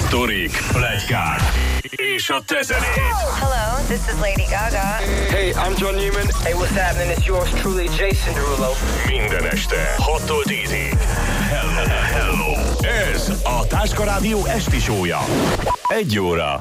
sztorik, pletykák és a te zenéd. Hello, this is Lady Gaga. Hey, I'm John Newman. Hey, what's happening? It's yours truly, Jason Derulo. Minden este 6-tól 10-ig. Hello. Ez a Táska Rádió esti show-ja. 1 óra.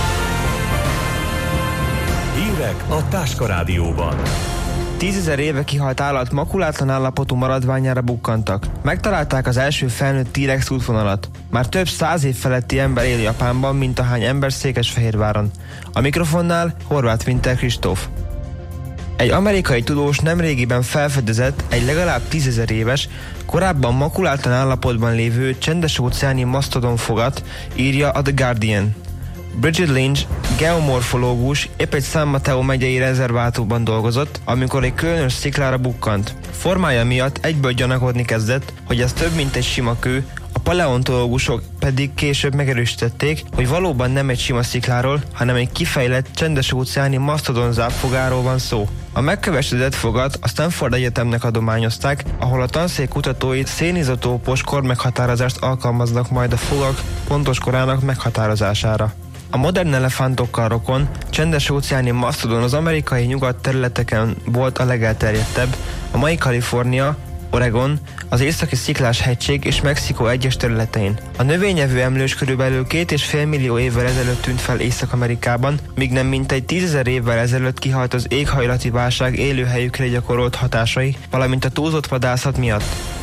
Hírek a Táska Rádióban. 10 000 éve kihalt állat makulátlan állapotú maradványára bukkantak. Megtalálták az első felnőtt T-rex útvonalat. Már több 100 év feletti ember él Japánban, mint ahány ember Székesfehérváron. A mikrofonnál Horváth Winter Kristóf. Egy amerikai tudós nemrégiben felfedezett egy legalább 10 000 éves, korábban makulátlan állapotban lévő csendes-óceáni masztodonfogat, írja a The Guardian. Bridget Lynch, geomorfológus, épp egy San Mateo megyei rezervátumban dolgozott, amikor egy különös sziklára bukkant. Formája miatt egyből gyanakodni kezdett, hogy ez több, mint egy sima kő, a paleontológusok pedig később megerősítették, hogy valóban nem egy sima szikláról, hanem egy kifejlett csendes-óceáni masztodon zápfogáról van szó. A megkövesedett fogat a Stanford Egyetemnek adományozták, ahol a tanszék kutatói szénizotópos kormeghatározást alkalmaznak majd a fogak pontos korának meghatározására. A modern elefántokkal rokon, csendes-óceáni masztodon az amerikai nyugat területeken volt a legelterjedtebb, a mai Kalifornia, Oregon, az északi sziklás hegység és Mexikó egyes területein. A növényevő emlős körülbelül 2,5 millió évvel ezelőtt tűnt fel Észak-Amerikában, míg nem mintegy 10 000 évvel ezelőtt kihalt az éghajlati válság élőhelyükre gyakorolt hatásai, valamint a túlzott vadászat miatt.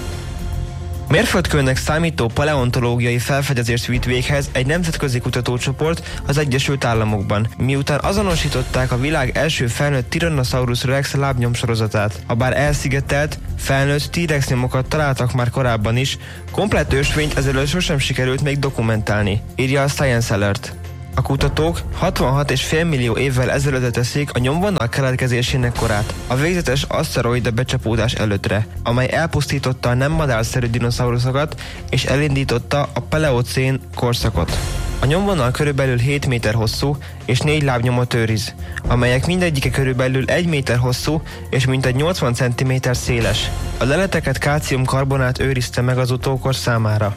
Mérföldkőnek számító paleontológiai felfedezést vitt véghez egy nemzetközi kutatócsoport az Egyesült Államokban, miután azonosították a világ első felnőtt Tyrannosaurus rex lábnyomsorozatát. Habár elszigetelt, felnőtt T-rex nyomokat találtak már korábban is, komplett ősvényt ezelőtt sosem sikerült még dokumentálni, írja a Science Alert. A kutatók 66,5 millió évvel ezelőtt teszik a nyomvonal keletkezésének korát, a végzetes aszteroida becsapódás előttre, amely elpusztította a nem madárszerű dinoszauruszokat és elindította a paleocén korszakot. A nyomvonal körülbelül 7 méter hosszú és 4 lábnyomot őriz, amelyek mindegyike körülbelül 1 méter hosszú és mintegy 80 cm széles. A leleteket kálciumkarbonát őrizte meg az utókor számára.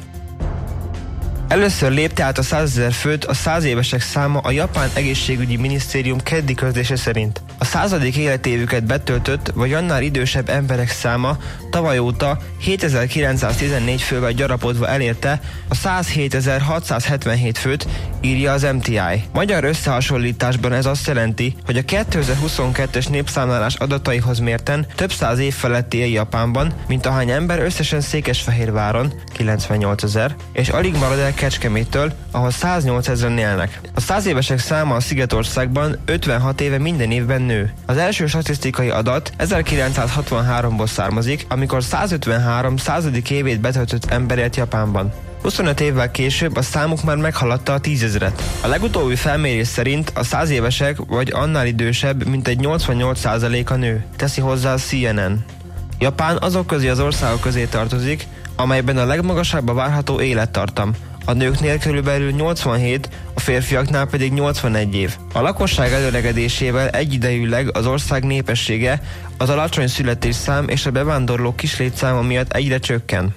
Először lépte át a 100 000 főt a 100 évesek száma a japán egészségügyi minisztérium keddi közlése szerint. A 100. életévüket betöltött vagy annál idősebb emberek száma tavaly óta 7914 fővel gyarapodva elérte a 107.677 főt, írja az MTI. Magyar összehasonlításban ez azt jelenti, hogy a 2022-es népszámlálás adataihoz mérten több 100 év feletti él Japánban, mint ahány ember összesen Székesfehérváron, 98 000, és alig marad el Kecskeméttől, ahol 108 000-en élnek. A 100 évesek száma a Szigetországban 56 éve minden évben nő. Az első statisztikai adat 1963-ból származik, amikor 153 100. évét betöltött ember élt Japánban. 25 évvel később a számuk már meghaladta a 10 000-et. A legutóbbi felmérés szerint a 100 évesek vagy annál idősebb mintegy 88%-a nő, teszi hozzá a CNN. Japán azok közé az országok közé tartozik, amelyben a legmagasabb a várható élettartam. A nőknél körülbelül 87, a férfiaknál pedig 81 év. A lakosság előregedésével egyidejűleg az ország népessége, az alacsony születésszám és a bevándorlók kis létszáma miatt egyre csökken.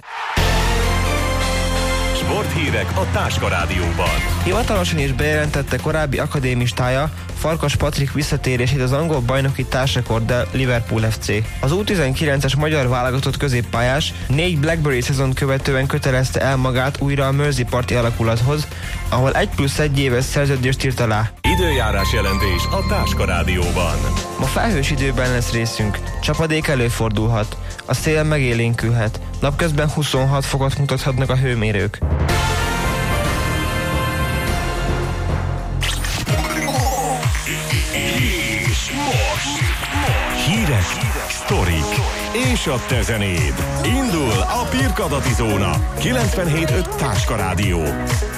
Sporthírek a Táska Rádióban. Hivatalosan is bejelentette korábbi akadémistája, Farkas Patrik visszatérését az angol bajnoki társrekorddal Liverpool FC. Az U19-es magyar válogatott középpályás 4 Blackberry szezon követően kötelezte el magát újra a Mersey-parti alakulathoz, ahol 1+1 éves szerződést írt alá. Időjárás jelentés a Táska Rádióban. Ma felhős időben lesz részünk, csapadék előfordulhat, a szél megélénkülhet, napközben 26 fokot mutathatnak a hőmérők. És most hírek, sztorik és a te zenéd. Indul a Pirkadati Zóna 97.5 Táska Rádió.